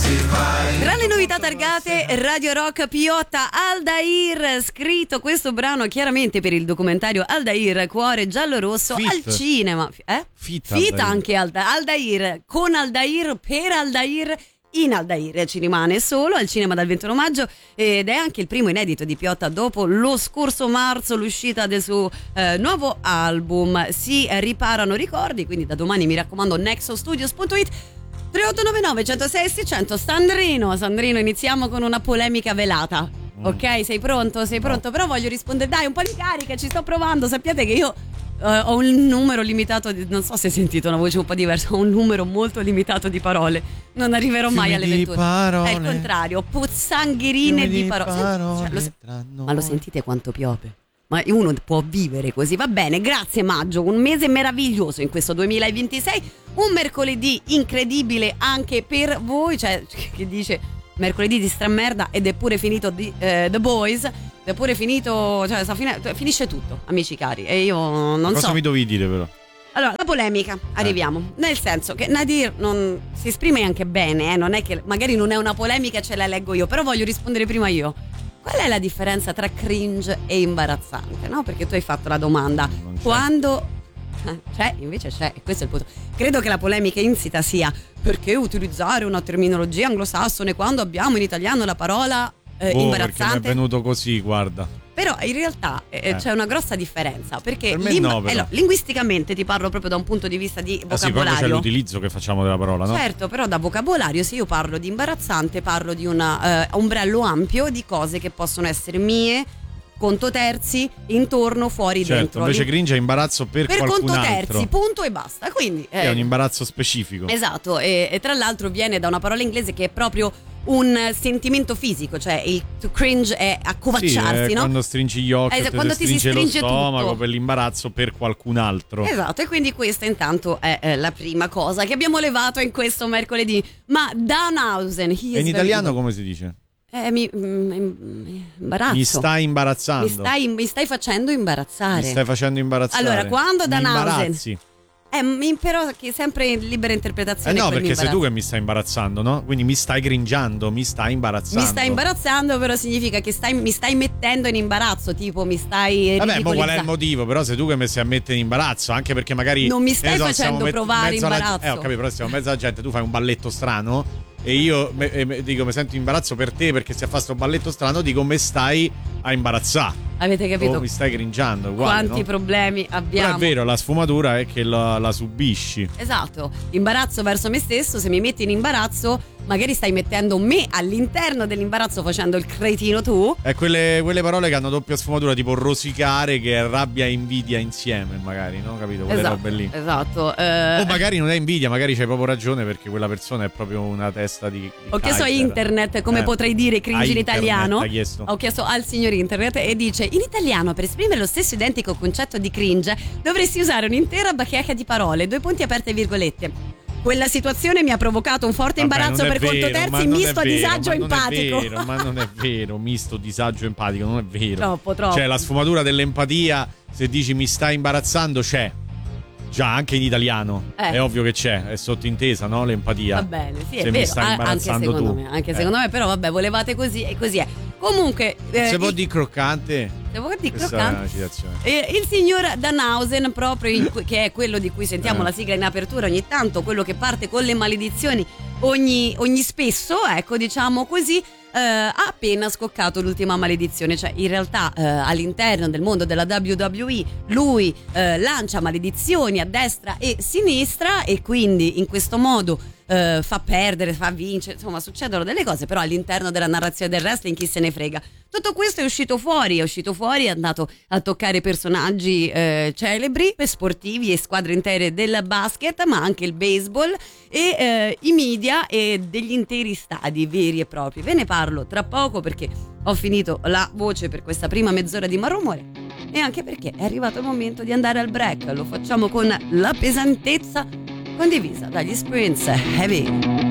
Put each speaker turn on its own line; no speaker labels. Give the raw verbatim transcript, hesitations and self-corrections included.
Tra le novità targate Radio Rock Piotta Aldair, scritto questo brano chiaramente per il documentario Aldair Cuore giallo-rosso
Fit.
al cinema. Eh?
Fit,
Fit
Aldair.
anche Alda- Aldair, con Aldair, per Aldair. In Aldair ci rimane solo al cinema dal ventuno maggio ed è anche il primo inedito di Piotta dopo lo scorso marzo, l'uscita del suo eh, nuovo album. Si riparano ricordi, quindi da domani mi raccomando nexostudios punto it. tre otto nove nove uno zero sei sei zero zero. Sandrino, Sandrino, iniziamo con una polemica velata. Mm. Ok, sei pronto? Sei pronto? No. Però voglio rispondere, dai, un po' di carica, ci sto provando. Sappiate che io uh, ho un numero limitato di, non so se hai sentito una voce un po' diversa, ho un numero molto limitato di parole. Non arriverò mai alle ventuno. È il contrario, pozzangherine di, di parole. parole. Senti, cioè, lo, ma lo sentite quanto piove? Ma uno può vivere così, va bene. Grazie Maggio, un mese meraviglioso in questo duemilaventisei, un mercoledì incredibile anche per voi, cioè che dice mercoledì di stramerda ed è pure finito di, eh, The Boys, ed è pure finito, cioè sta fine, finisce tutto, amici cari, e io non
Cosa so. Cosa mi dovevi dire però?
Allora, la polemica, arriviamo, eh. nel senso che Nadir non si esprime anche bene, eh? Non è che magari non è una polemica, ce la leggo io, però voglio rispondere prima io. Qual è la differenza tra cringe e imbarazzante? No? Perché tu hai fatto la domanda. Quando c'è, invece c'è, e questo è il punto. Credo che la polemica insita sia perché utilizzare una terminologia anglosassone quando abbiamo in italiano la parola eh,
oh,
imbarazzante.
Perché mi è venuto così, guarda.
Però in realtà eh, eh. c'è una grossa differenza, perché
per me no,
eh, no, linguisticamente ti parlo proprio da un punto di vista di vocabolario.
Ah, sì, proprio c'è l'utilizzo che facciamo della parola, no?
Certo, però da vocabolario, se io parlo di imbarazzante, parlo di un eh, ombrello ampio di cose che possono essere mie, conto terzi, intorno, fuori,
certo,
dentro.
Invece cringe è imbarazzo per,
per
qualcun
conto
altro.
terzi, punto e basta. Quindi eh,
è un imbarazzo specifico.
Esatto, e, e tra l'altro viene da una parola inglese che è proprio un sentimento fisico, cioè il to cringe è accovacciarsi,
sì,
no?
Quando stringi gli occhi,
eh,
te
quando
ti
ti si
stringe
stringe
lo stomaco
tutto.
Per l'imbarazzo per qualcun altro.
Esatto, e quindi questa intanto è eh, la prima cosa che abbiamo levato in questo mercoledì. Ma Danhausen,
e in italiano come si dice?
Eh, mi, mi imbarazzo.
Mi stai imbarazzando.
Mi stai, mi stai facendo imbarazzare.
Mi stai facendo imbarazzare.
Allora, quando Danhausen
imbarazzi.
Eh, però che sempre in libera interpretazione.
Eh no, perché sei tu che mi stai imbarazzando, no? Quindi mi stai cringiando, mi stai imbarazzando.
Mi stai imbarazzando, però significa che stai, mi stai mettendo in imbarazzo, tipo mi stai
Vabbè, ma qual è il motivo? Però sei tu che mi stai a mettere in imbarazzo, anche perché magari
non mi stai
so,
facendo
met-
provare imbarazzo.
Alla, eh, ho capito, però stiamo mezzo alla gente, tu fai un balletto strano e io me, me, dico mi sento imbarazzo per te perché se fa sto balletto strano, dico me stai a imbarazzare.
Avete capito?
O mi stai cringiando, uguale,
quanti
no?
problemi abbiamo.
Però è vero, la sfumatura è che la, la subisci.
Esatto, imbarazzo verso me stesso. Se mi metti in imbarazzo, magari stai mettendo me all'interno dell'imbarazzo facendo il cretino tu.
È quelle, quelle parole che hanno doppia sfumatura, tipo rosicare, che è rabbia e invidia insieme, magari, no? Capito? Quelle
esatto,
robe lì.
Esatto. Eh...
O magari non è invidia, magari c'hai proprio ragione perché quella persona è proprio una testa di, di
Ho chiesto a internet come
eh.
potrei dire cringe in italiano.
Chiesto.
Ho chiesto al signor internet e dice: in italiano per esprimere lo stesso identico concetto di cringe dovresti usare un'intera bacheca di parole, due punti aperte virgolette. Quella situazione mi ha provocato un forte
Vabbè,
imbarazzo per
vero,
conto terzi, misto
vero,
disagio
ma
empatico.
Non è vero, ma non è vero, misto disagio empatico, non è vero.
Troppo, troppo.
Cioè la sfumatura dell'empatia, se dici mi stai imbarazzando, c'è. Già, anche in italiano eh. È ovvio che c'è, è sottintesa, no? L'empatia.
Va bene, sì, è
se
vero.
mi stai imbarazzando
anche secondo
tu.
me, anche
eh.
secondo me, però vabbè, volevate così e così è. Comunque eh,
se vuoi di croccante.
Se vuoi di
Questa
croccante.
È una citazione.
Eh, il signor Danhausen, proprio in, che è quello di cui sentiamo eh. la sigla in apertura ogni tanto, quello che parte con le maledizioni ogni, ogni spesso, ecco, diciamo così. Uh, ha appena scoccato l'ultima maledizione, cioè in realtà uh, all'interno del mondo della W W E lui uh, lancia maledizioni a destra e sinistra e quindi in questo modo uh, fa perdere, fa vincere, insomma succedono delle cose, però all'interno della narrazione del wrestling chi se ne frega. Tutto questo è uscito fuori, è uscito fuori, è andato a toccare personaggi eh, celebri, sportivi e squadre intere del basket, ma anche il baseball e eh, i media e degli interi stadi veri e propri. Ve ne parlo tra poco perché ho finito la voce per questa prima mezz'ora di Malumore e anche perché è arrivato il momento di andare al break. Lo facciamo con la pesantezza condivisa dagli Sprints Heavy.